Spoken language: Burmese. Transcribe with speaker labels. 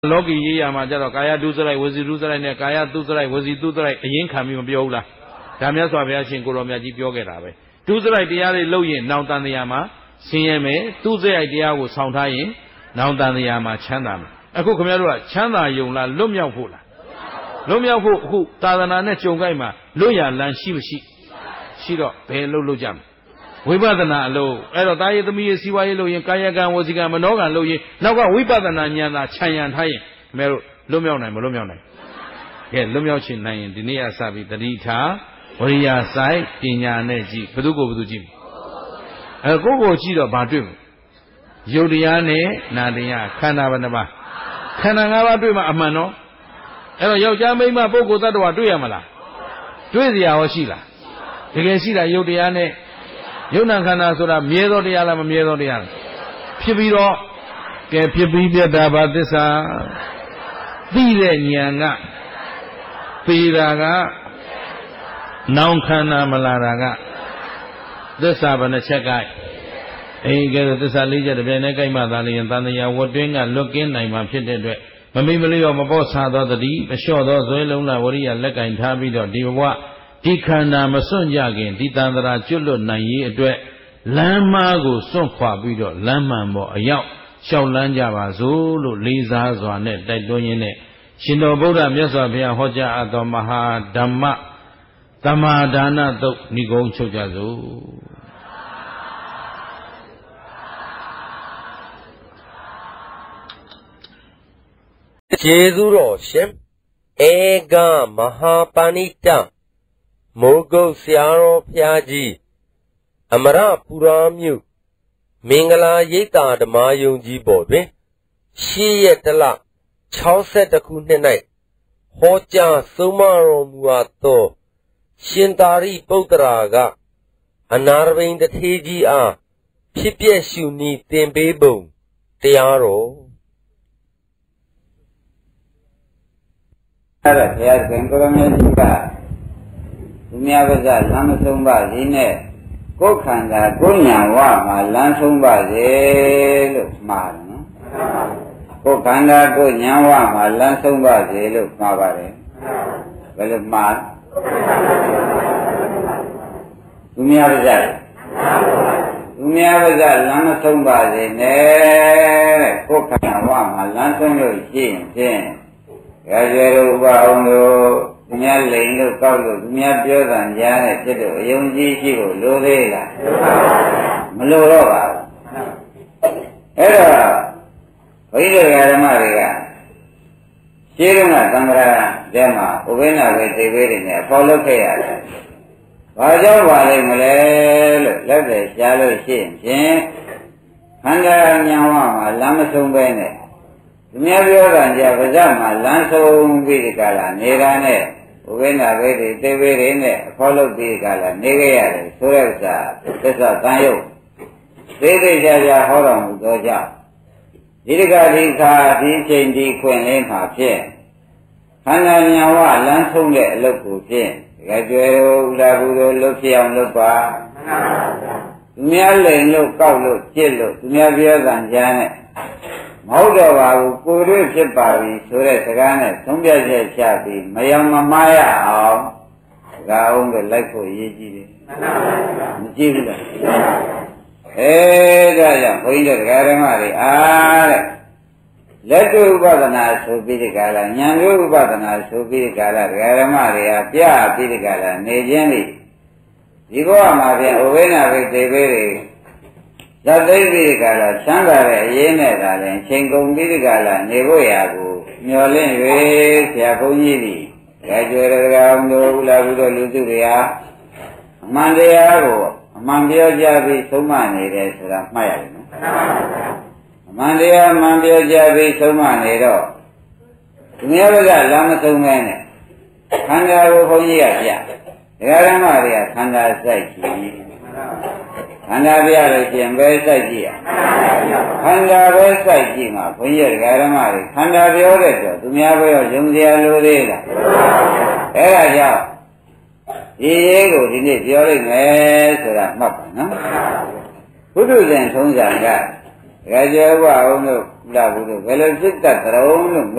Speaker 1: လောကီရေးရမှာကြတော့ကာယဒုစရိုက်ဝစီဒုစရိုက်နဲ့ကာယဒုစရိုက်ဝစီဒုစရိုက်အရင်ခံပြီးမပြောဘူးလားဒါမြတ်စွာဘုရားရှင်ကိုတော်မြတ်ကြီးပြောခဲ့တာပဲဒုစရိုက်တရားတွေလုပ်ရင်နောင်တန်တရားမှာဆင်းရဲမယ်ဒုစရိုက်တရားကိုဆောင်ထားရင်နောင်တန်တရားမှာချမ်းသာမယ်အခုခင်ဗျားတို့ကချမ်းသာယုံလားလွတ်မြောက်ဖို့လားလွတ်မြောက်ဖို့အခုသာသနာနဲ့ကြုံကြိုက်မှာလွတ်ရလန်းရှိမရှိရှိတော့ဘယ်လုပ်ကြမလဲဝိပဿနာအလုပ်အဲ့တော့တာယေသမီးရေးစီဝါရေးလုပ်ရင်ကာယကံဝစီကံမနောကံလုပ်ရင်နောက်ကဝိပဿနာဉာဏ်သာခြံရံထားရင်ခင်ဗျားတို့လွတ်မြောက်နိုင်မလွတ်မြောက်နိုင်ကဲလွတ်မြောက်ချင်နိုင်ရင်ဒီနေ့အစပြီးတတိထားဝရိယစိုက်ပညာနဲ့ကြည့်ဘယ်သူကိုဘယ်သူကြည့်အဲကိုကိုကြည့်တော့ဘာတွေ့မလဲယုတ်တရားနဲ့နာတရားခန္ဓာဘယ်နှပါခန္ဓာ၅ပါးတွေ့မှအမှန်တော့အဲ့တော့ယောက်ျားမိန်းမပုဂ္ဂိုလ်သတ္တဝါတွေ့ရမလားတွေ့စရာရောရှိလားတကယ်ရှိတာယုတ်တရားနဲ့ယုတ်နာခန္ဓာဆိုတာမြဲသောတရားလားမမြဲသောတရားလားဖြစ်ပြီးတော့ကဲဖြစ်ပြီးပြတ်တာဘာသစ္စာသိတဲ့ဉာဏ်ကပေတာကနောင်ခန္ဓာမလာတာကသစ္စာဘယ်နှချက်ကဲအေးကဲသစ္စာ၄ချက်တပြိုင်တည်းကြိုက်မှသာလျင်တန်တရားဝတ်တွင်းကလွတ်ကင်းနိုင်မှာဖြစ်တဲ့အတွက်မမိမလေးရောမပေါ့ဆာသောတတိမလျှော့သောဇွဲလုံးလာဝရိယလက်ကင်ထားပြီးတော့ဒီဘဝဒီခန္ဓာမစွန့်ကြခင်ဒီတန်ត្រာကျွတ်လွတ်နိုင်ရေးအတွက်လမ်းမကိုစွန့်ခွာပြီးတော့လမ်းမှန်ပေါ်အရောက်လျှောက်လန်းကြပါစို့လို့လေးစားစွာနဲ့တိုက်တွန်းရင်းနဲ့ရှင်တော်ဗုဒ္ဓမြတ်စွာဘုရားဟောကြားအပ်သောမဟာဓမ္မသမ္မာဒါနသုတ်ဏိဂုံးချုပ်ကြစို့
Speaker 2: ကျေးဇူးတော်ရှင်ဧကမဟာပါဏိတမိုးကုတ်ဆရာတော်ဘုရားကြီးအမရပူရာမြို့မင်္ဂလာရိပ်သာဓမ္မယုံကြီးပေါ်တွင်8 ရက်တလ62ခုနှစ်၌ဟောကြားဆုံးမတော်မူအပ်သောရှင်သာရိပုတ္တရာကအနာရဘိန်တထေးကြီးအားဖြစ်ပျက်ရှုနည်းသင်ပေးပုံတရားတော်
Speaker 3: အဲ့ဒါဘုရားရှင်ကိုရမေကြီးကသူများပါးကလမ်းမဆုံးပါစေနဲ့ကိုယ်ခန္ဓာကိုယ်ညာဝမှာလမ်းဆုံးပါစေလို့မှားတယ်နော်ကိုယ်ခန္ဓာကိုယ်ညာဝမှာလမ်းဆုံးပါစေလို့မှားပါတယ်ဘယ်လိုမှားသူများပါးကလမ်းမဆုံးပါစေနဲ့ကိုယ်ခန္ဓာဝမှာလမ်းဆုံးလို့ရှိရင်ဖြင့်ရကြရဥပအောင်လို့သူများလိန်လို့ကောက်လို့သူများပြောတာကြားနဲ့ဖြစ်တော့အယုံကြည်ရှိဖို့လိုသေးလားမလိုတော့ပါဘူးအဲ့တော့ဘုရားဓမ္မတွေကရှင်းကသံဃာတဲမှာဥပိ္ပနာပဲသိပေးတယ်နဲ့အပေါ်လုပ်ခဲ့ရတယ်ဘာကြောင့်ပါလိမ့်မလဲလို့လက်တွေရှားလို့ရှိရင်ဖြင့်ခန္ဓာဉာဏ်ဝမှာလမ်းမဆုံးပဲနဲ့သူများပြောတာကြပါးစပ်မှာလမ်းဆုံးပြီးဒီကလာနေတာနဲ့ဥပိ္ပနာပဲသိပေးတယ်နဲ့အပေါ်လုပ်ပြီးဒီကလာနေခဲ့ရတယ်ဆိုတဲ့ဥစ္စာသစ္စာတန်ရုပ်သေးသေးချာချာဟောတော်မူသောကြောင့်ဒီတကဒီခါဒီချိန်ဒီခွင့်လေးမှာဖြင့်ခန္ဓာဉာဏ်ဝလမ်းဆုံးတဲ့အလုပ်ကိုဖြင့်တကယ်ကျွဲဥလာဘူးတို့လှုပ်ဖြစ်အောင်လုပ်ပါသူများလိန်လို့ကောက်လို့ကြစ်လို့သူများပြောတာကြားနဲ့မဟုတ်တော့ပါဘူးကိုယ်တွေ့ဖြစ်ပါပြီဆိုတဲ့စကားနဲ့သုံးပြချက်ချပြီးမယောင်မမှားရအောင်စကားအောင်လို့လိုက်ဖို့ရည်ကြည့်တယ်မကြည့်ဘူးလားဒါကြောင့်ဘုန်းကြီးတို့ဓမ္မတွေအားတဲ့လက်တွေ့ဥပဒနာဆိုပြီးဒီကလာဉာဏ်တွေ့ဥပဒနာဆိုပြီးဒီကလာဓမ္မတွေကပြပြီးဒီကလာနေခြင်းဒီဘဝမှာပြန်ဥပိ္ပနာပဲသိပေးတယ်ဇတ်သိပြီးဒီကလာချမ်းသာတဲ့အရေးနဲ့ဒါလည်းချိန်ကုန်ပြီးဒီကလာနေဖို့ရာကိုမျော်လင့်၍ဆရာဘုန်းကြီးကြီးကြွယ်ကြအောင်တို့ဥလာဘူးတို့လူစုတွေဟာအမှန်တရားကိုအမှန်ပြောကြပြီးသုံးမနေတယ်ဆိုတာမှတ်ရတယ်နော်အမှန်တရားအမှန်ပြောကြပြီးသုံးမနေတော့သူများကလမ်းမသုံးမဲနဲ့ခန္ဓာကိုဘုန်းကြီးကပြဓမ္မတွေကခန္ဓာစိုက်ကြည့်ခန္ဓာပြလို့ရှိရင်ပဲစိုက်ကြည့်ရခန္ဓာပဲစိုက်ကြည့်မှာဘုန်းကြီးဓမ္မတွေခန္ဓာပြောတဲ့ဆိုသူများဘယ်ရောယုံစရာလိုသေးလားအဲ့ဒါကြောင့်ဒီရေးကိုဒီနေ့ပြောလိုက်မယ်ဆိုတာမှတ်ပါနော်ဘုဒ္ဓဇင်ထုံးစံကကဲကျေဥပအောင်တို့လာဘူးတို့ဘယ်လိုဖြစ်တတ်ကြုံလို့